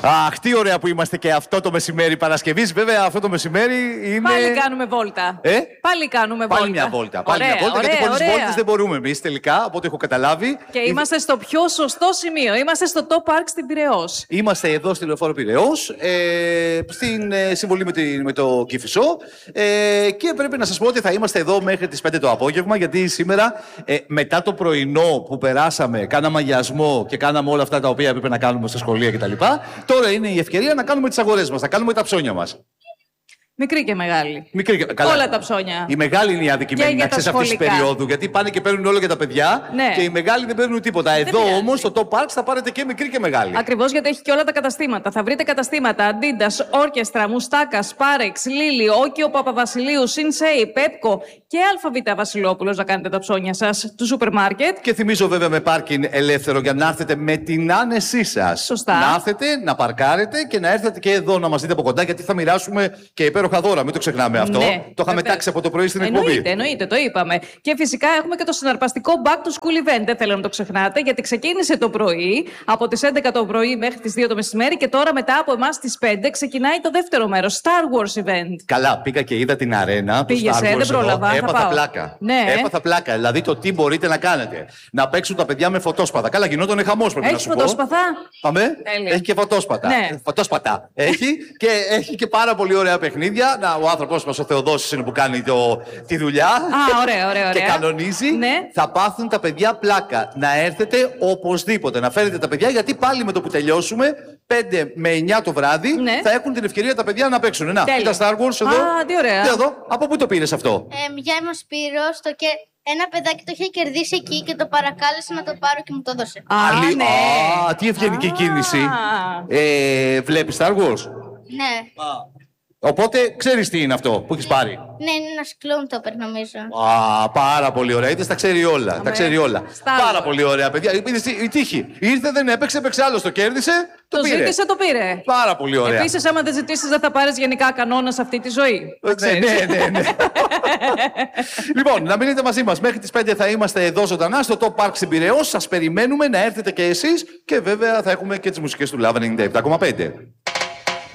Αχ, τι ωραία που είμαστε και αυτό το μεσημέρι Παρασκευής. Βέβαια, αυτό το μεσημέρι είναι. Πάλι κάνουμε βόλτα. Πάλι κάνουμε βόλτα. Πάλι μια βόλτα. Πάλι μια βόλτα, γιατί πολλές βόλτες δεν μπορούμε εμείς τελικά, από ό,τι έχω καταλάβει. Και είμαστε στο πιο σωστό σημείο. Είμαστε στο Top Park στην Πειραιώς. Είμαστε εδώ στη Λεωφόρο Πειραιώς, στην συμβολή με το Κηφισό. Και πρέπει να σας πω ότι θα είμαστε εδώ μέχρι τις 5 το απόγευμα, γιατί σήμερα μετά το πρωινό που περάσαμε, κάναμε αγιασμό και κάναμε όλα αυτά τα οποία έπρεπε να κάνουμε στα σχολεία κτλ. Τώρα είναι η ευκαιρία να κάνουμε τις αγορές μας, να κάνουμε τα ψώνια μας. Μικρή και μεγάλη. Καλά. Όλα τα ψώνια. Η μεγάλη είναι η αδικημένη να ξέρεις αυτή τη περίοδου. Γιατί πάνε και παίρνουν όλα για τα παιδιά και οι μεγάλοι δεν παίρνουν τίποτα. Εδώ όμως στο Top Parks θα πάρετε και μικρή και μεγάλη. Ακριβώς, γιατί έχει και όλα τα καταστήματα. Θα βρείτε καταστήματα Adidas, Όρκεστρα, Μουστάκα, Σπάρεξ, Λίλι, Όκιο Παπαβασιλείου, Σινσέι, Πέπκο και ΑΒ Βασιλόπουλος να κάνετε τα ψώνια σας του σούπερ μάρκετ. Και θυμίζω βέβαια με πάρκινγκ ελεύθερο για να έρθετε με την άνεσή σας. Σωστά. Να έρθετε, να παρκάρετε και να έρθετε και εδώ να μας δείτε από κοντά, γιατί θα μοιράσουμε και υπέροχα δώρα. Μην το ξεχνάμε αυτό. Ναι, το είχαμε τάξει από το πρωί στην εκπομπή. Εννοείται, το είπαμε. Και φυσικά έχουμε και το συναρπαστικό Back to School Event. Δεν θέλω να το ξεχνάτε, γιατί ξεκίνησε το πρωί, από τις 11 το πρωί μέχρι τις 2 το μεσημέρι, και τώρα μετά από εμάς τις 5 ξεκινάει το δεύτερο μέρος, Star Wars Event. Καλά, πήγα και είδα την αρένα του Star Wars. Δεν πρόλαβα. Έπαθα πλάκα. Ναι. Έπαθα πλάκα. Δηλαδή το τι μπορείτε να κάνετε. Να παίξουν τα παιδιά με φωτόσπαθα. Καλά, γινόταν χαμός, πρέπει να σου πω. Έχει φωτόσπαθα. Πάμε. Τέλεια. Έχει και φωτόσπαθα. Ναι. Φωτόσπατα. έχει και πάρα πολύ ωραία παιχνίδια. Ο άνθρωπος μας, ο Θεοδόσης, είναι που κάνει τη δουλειά. Ωραία. Και κανονίζει. Ναι. Θα πάθουν τα παιδιά πλάκα. Να έρθετε οπωσδήποτε. Να φέρετε τα παιδιά, γιατί πάλι με το που τελειώσουμε, 5 με 9 το βράδυ, θα έχουν την ευκαιρία τα παιδιά να παίξουν. Να, κοίτα Star Wars εδώ. Τι ωραία. Και εδώ. Από πού το πήρες αυτό? Γεια, είμαι ο Σπύρος. Ένα παιδάκι το είχε κερδίσει εκεί και το παρακάλεσε να το πάρω και μου το έδωσε. Ναι. Τι ευγενική κίνηση. Βλέπεις Star Wars? Ναι. Οπότε ξέρεις τι είναι αυτό που έχεις πάρει? Ναι, είναι ένα Κλόντοπερ, νομίζω. Πάρα πολύ ωραία. Είδες, τα ξέρει όλα. Τα ξέρει όλα. Πάρα πολύ ωραία, παιδιά. Είδες η τύχη. Ήρθε, δεν έπαιξε, έπαιξε άλλο, το κέρδισε. Το πήρε. ζήτησε, το πήρε. Πάρα πολύ ωραία. Επίσης, άμα δεν ζητήσεις, δεν θα πάρεις γενικά κανόνα σε αυτή τη ζωή. Ναι. Λοιπόν, να μείνετε μαζί μας. Μέχρι τις 5 θα είμαστε εδώ ζωντανά στο Top Park στην Πειραιώς. Σας περιμένουμε να έρθετε και εσείς. Και βέβαια θα έχουμε και τις μουσικές του Love 97,5.